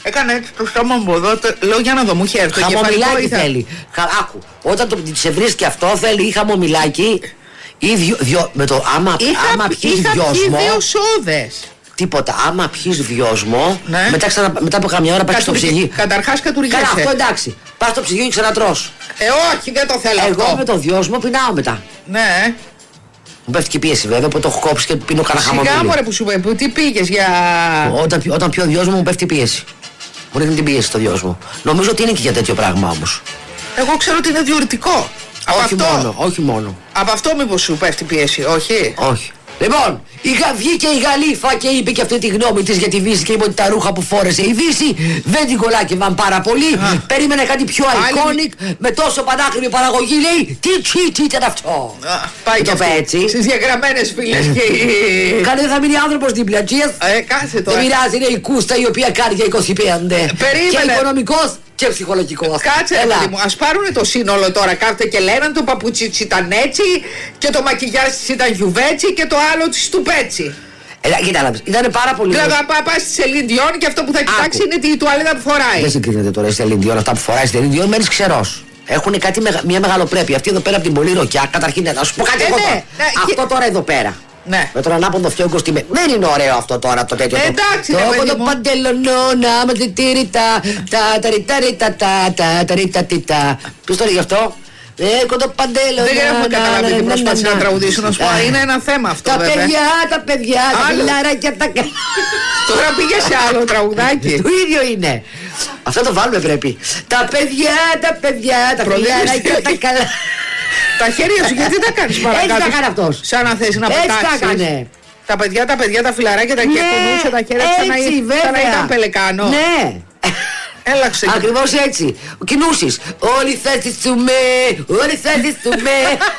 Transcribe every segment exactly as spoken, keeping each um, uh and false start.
Έκανε έτσι το στόμα μου εδώ, το, λέω για να δω, μου είχε έρθει. Χαμομηλάκι θέλει. Χα, άκου, όταν το σε βρίσκει αυτό θέλει ή χαμομηλάκι ή δυο, δυο, με το άμα, είχα, άμα πιείς βιόσμο. δύο σόδες. Τίποτα, άμα πιείς βιόσμο, ναι. μετά, ξανα, μετά από καμιά ώρα πάει στο ψυγείο. Καταρχάς κατουργέσαι. Καλά, αυτό εντάξει. Πας στο ψυγείο και ξανατρως. Ε, όχι, δεν το θέλω Εγώ αυτό. με το βιόσμο πεινάω μετά. Ναι. Μου πέφτει και η πίεση βέβαια, που το έχω κόψει και πίνω κανένα χαμομήλι. Σιγά μωρέ που σου πει, τι πήγες για... Όταν, όταν πιω βιόσμο μου πέφτει η πίεση. Μου ρίχνει την πίεση το βιόσμο. Νομίζω ότι είναι και για τέτοιο πράγμα όμως. Εγώ ξέρω ότι είναι διουρητικό. Από όχι αυτό. μόνο, όχι μόνο. Από αυτό μήπως σου πέφτει πίεση, όχι. Όχι. Λοιπόν, είχα βγει και η Γαλήφα και είπε και αυτή τη γνώμη της για τη Δύση και είπε ότι τα ρούχα που φόρεσε η Δύση δεν την κολάκευαν πάρα πολύ. Α. Περίμενε κάτι πιο iconic, Άλλη... με τόσο πανάκριβη παραγωγή. Λέει, τι τσι, τι ήταν αυτό. Α, πάει και το έτσι. Στις διαγραμμένες φίλες και... Κάνε δεν θα μείνει άνθρωπος δίπλα, τσίες. Ε, κάτσε τώρα. Δεν μοιράζει, είναι η κούστα η οποία κάνει για είκοσι πέντε. Περίμενε. Και οικονομικός και ψυχολογικός. Κάτσε ρε παιδί μου, ας πάρουνε το σύνολο τώρα. Κάθεται και λένε το παπούτσι της ήταν έτσι και το μακιγιάζ της ήταν γιουβέτσι και το άλλο της τουπέτσι. Έλα, κοίταλα, ήταν πάρα πολύ. Δηλαδή, θα πάει στη Σελίν Διόν και αυτό που θα κοιτάξει είναι τη τουαλέτα που φοράει. Δεν συγκρίνεται τώρα η Σελίν Διόν, αυτά που φοράει στη Σελίν Διόν, μένεις ξερός. Έχουν κάτι μεγα, μια μεγαλοπρέπεια. Αυτή εδώ πέρα από την πολύ ροκιά, καταρχήν να σου πω κάτι. Ε, εγώ, ναι, τώρα. Ναι, αυτό και... τώρα εδώ πέρα. Ναι. Με τον ανάποδο φτιάγκο στη μέση. Δεν είναι ωραίο αυτό τώρα το τέτοιο. Ε, εντάξει, το παιδί το μου. παντελονόνα, με τη τυρίτα, τα ταριταρίτα, τα ταριτατίτα. Ποιος το λέει γι' αυτό? Έχω το παντέλο. Δεν έχουμε καταλάβει τι προσπάθησε να τραγουδήσουν. Είναι ένα θέμα αυτό. Τα παιδιά, τα παιδιά, τα φιλαράκια τα. Τώρα πήγε σε άλλο τραγουδάκι. Το ίδιο είναι. Αυτό το βάλουμε πρέπει. Τα παιδιά, τα παιδιά, τα φιλαράκια τα καλά. Τα χέρια σου γιατί τα κάνεις παρακάτω? Έτσι τα κάνει αυτός. Σαν να θες να πετάξεις. Έτσι τα έκανε. Τα παιδιά, τα παιδιά, τα φιλαράκια τα ναι, κουνούσε τα χέρια σαν να ήταν πελεκάνο. Ναι. Έλα ξεκινά. Ακριβώς έτσι. Κινούσεις. Όλοι θα ζήσουμε, όλοι θα ζήσουμε.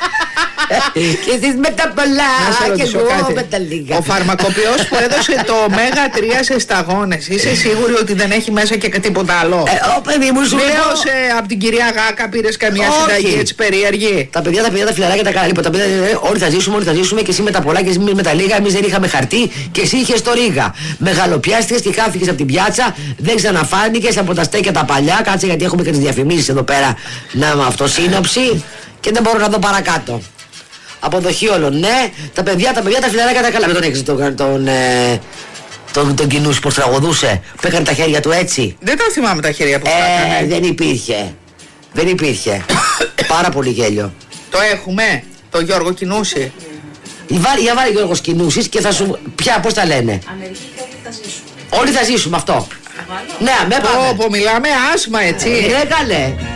Και εσείς με τα πολλά και εγώ με τα λίγα. Ο φαρμακοποιός που έδωσε το ωμέγα τρία σε σταγόνες, είσαι σίγουρη ότι δεν έχει μέσα και τίποτα άλλο? Ε, ο παιδί μου σου λέω. Μήπως από την κυρία Γάκα πήρες καμιά συνταγή έτσι περίεργη? Τα παιδιά, τα παιδιά, τα φιλαράκια τα καλά. Λοιπόν, τα παιδιά, όλοι θα ζήσουμε, όλοι θα ζήσουμε και εσύ με τα πολλά και εσύ με τα λίγα. Εμείς δεν είχαμε χαρτί και εσύ είχες το ρίγα. Μεγαλοπιάστηκες και χάθηκες από την πιάτσα, δεν ξαναφάνηκες από τα στέκια τα παλιά. Κάτσε γιατί έχουμε και τις διαφημίσεις εδώ πέρα να με αυτοσύνοψη και δεν μπορώ να δω παρακάτω. Αποδοχή όλων, ναι. Τα παιδιά, τα παιδιά, τα φιλαράκια τα καλά. Με τον έχεις τον, τον, ε, τον, τον Κινούση πως τραγουδούσε, που έκανε τα χέρια του έτσι. Δεν τα θυμάμαι τα χέρια που ε, έκανε. Δεν υπήρχε. Δεν υπήρχε. Πάρα πολύ γέλιο. Το έχουμε, το Γιώργο Κινούση. Για βάλει Γιώργος Κινούσης και θα σου. Πια, πώς τα λένε. Αμερική και όλοι θα ζήσουμε. Όλοι θα ζήσουμε αυτό. Ναι, με πάμε. Πω, πω, μιλάμε άσμα έτσι. Ναι, καλέ.